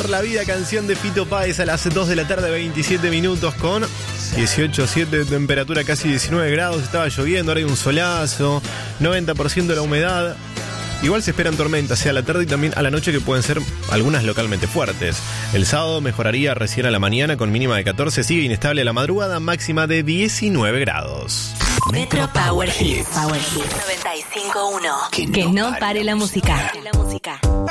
por la vida, canción de Fito Páez a las 2 de la tarde, 27 minutos con 18,7 de temperatura, casi 19 grados. Estaba lloviendo, ahora hay un solazo, 90% de la humedad. Igual se esperan tormentas, a la tarde y también a la noche, que pueden ser algunas localmente fuertes. El sábado mejoraría recién a la mañana con mínima de 14, sigue inestable a la madrugada, máxima de 19 grados. Metro Power Hits 95.1. Que no pare la música.